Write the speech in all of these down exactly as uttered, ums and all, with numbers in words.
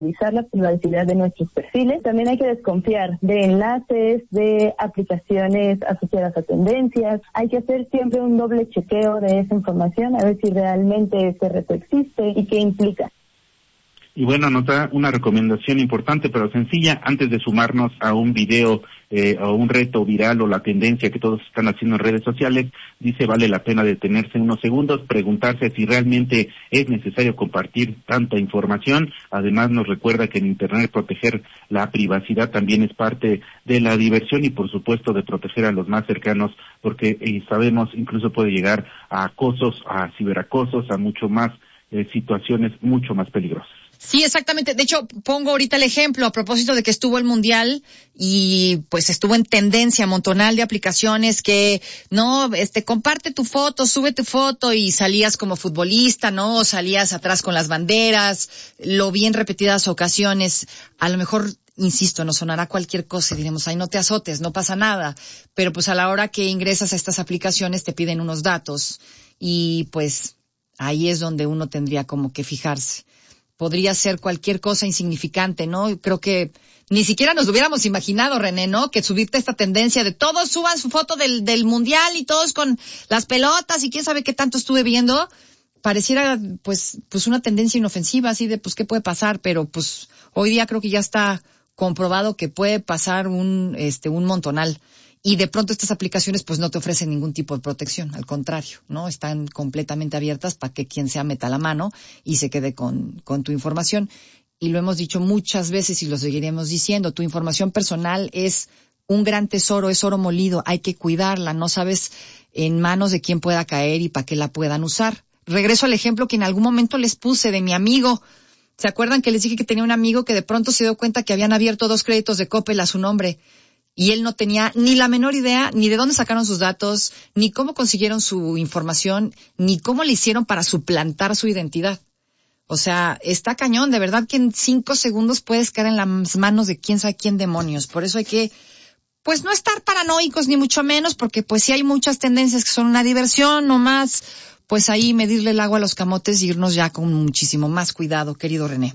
Revisar la privacidad de nuestros perfiles. También hay que desconfiar de enlaces, de aplicaciones asociadas a tendencias. Hay que hacer siempre un doble chequeo de esa información, a ver si realmente ese reto existe y qué implica. Y bueno, nos da una recomendación importante pero sencilla antes de sumarnos a un video eh, o un reto viral o la tendencia que todos están haciendo en redes sociales. Dice, vale la pena detenerse unos segundos, preguntarse si realmente es necesario compartir tanta información. Además nos recuerda que en Internet proteger la privacidad también es parte de la diversión y por supuesto de proteger a los más cercanos, porque eh, sabemos incluso puede llegar a acosos, a ciberacosos, a mucho más eh, situaciones mucho más peligrosas. Sí, exactamente. De hecho, pongo ahorita el ejemplo a propósito de que estuvo el Mundial y pues estuvo en tendencia montonal de aplicaciones que, no, este, comparte tu foto, sube tu foto y salías como futbolista, ¿no? O salías atrás con las banderas, lo vi en repetidas ocasiones. A lo mejor, insisto, nos sonará cualquier cosa y diremos, ay, no te azotes, no pasa nada. Pero pues a la hora que ingresas a estas aplicaciones te piden unos datos y pues ahí es donde uno tendría como que fijarse. Podría ser cualquier cosa insignificante, ¿no? Creo que ni siquiera nos hubiéramos imaginado, René, ¿no? Que subirte esta tendencia de todos suban su foto del, del Mundial y todos con las pelotas y quién sabe qué tanto estuve viendo. Pareciera, pues, pues una tendencia inofensiva, así de, pues, ¿qué puede pasar? Pero, pues, hoy día creo que ya está comprobado que puede pasar un, este, un montonal. Y de pronto estas aplicaciones pues no te ofrecen ningún tipo de protección, al contrario, ¿no? Están completamente abiertas para que quien sea meta la mano y se quede con, con tu información. Y lo hemos dicho muchas veces y lo seguiremos diciendo, tu información personal es un gran tesoro, es oro molido, hay que cuidarla, no sabes en manos de quién pueda caer y para qué la puedan usar. Regreso al ejemplo que en algún momento les puse de mi amigo. ¿Se acuerdan que les dije que tenía un amigo que de pronto se dio cuenta que habían abierto dos créditos de Coppel a su nombre? Y él no tenía ni la menor idea ni de dónde sacaron sus datos, ni cómo consiguieron su información, ni cómo le hicieron para suplantar su identidad. O sea, está cañón, de verdad que en cinco segundos puedes caer en las manos de quién sabe quién demonios. Por eso hay que, pues no estar paranoicos ni mucho menos, porque pues sí hay muchas tendencias que son una diversión, nomás, pues ahí medirle el agua a los camotes y irnos ya con muchísimo más cuidado, querido René.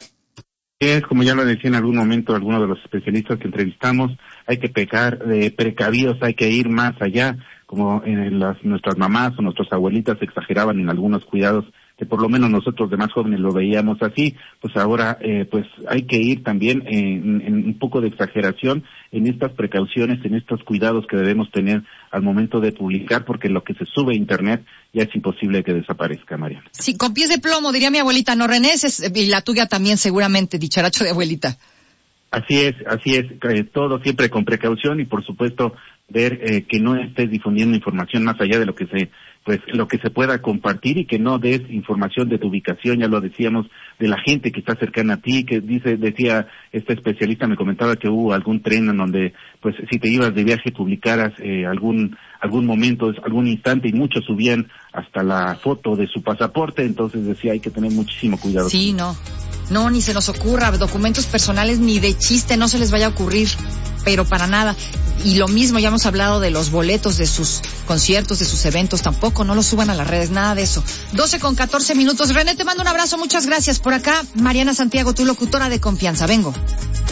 Es, como ya lo decía en algún momento alguno de los especialistas que entrevistamos, hay que pecar de precavidos, hay que ir más allá, como en las, nuestras mamás o nuestras abuelitas exageraban en algunos cuidados, que por lo menos nosotros de más jóvenes lo veíamos así, pues ahora eh, pues hay que ir también en, en un poco de exageración en estas precauciones, en estos cuidados que debemos tener al momento de publicar, porque lo que se sube a Internet ya es imposible que desaparezca, Mariana. Sí, con pies de plomo, diría mi abuelita, ¿no, René? Es, y la tuya también seguramente, dicharacho de abuelita. Así es, así es, eh, todo siempre con precaución y por supuesto ver eh, que no estés difundiendo información más allá de lo que se pues lo que se pueda compartir y que no des información de tu ubicación, ya lo decíamos, de la gente que está cercana a ti, que dice, decía este especialista, me comentaba que hubo algún tren en donde pues si te ibas de viaje publicaras eh, algún algún momento, algún instante y muchos subían hasta la foto de su pasaporte, entonces decía hay que tener muchísimo cuidado. Sí, no, no, ni se nos ocurra, documentos personales ni de chiste, no se les vaya a ocurrir, pero para nada. Y lo mismo, ya hemos hablado de los boletos de sus conciertos, de sus eventos, tampoco, no los suban a las redes, nada de eso. doce con catorce minutos. René, te mando un abrazo, muchas gracias. Por acá, Mariana Santiago, tu locutora de confianza. Vengo.